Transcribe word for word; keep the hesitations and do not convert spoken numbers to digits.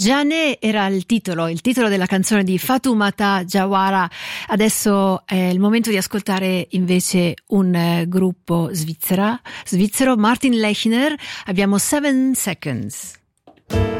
Jane era il titolo, il titolo della canzone di Fatoumata Jawara. Adesso è il momento di ascoltare invece un eh, gruppo svizzera, svizzero, Martin Lechner. Abbiamo Seven Seconds.